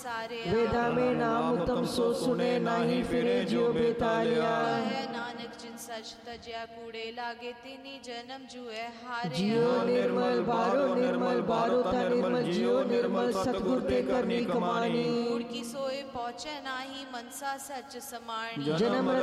वेदा में नाम उत्तम सो सुने, नाही फिरे जियो बेतालिया। है नानक जिन सच तजया कूड़े लागे, तिनी जन्म जुए हारे। जियो निर्मल बारो ता निर्मल, जियो निर्मल सतगुर ते करनी कमानी। कूड़ की सोए पहुँचे नाही, मनसा सच समानी। जन्म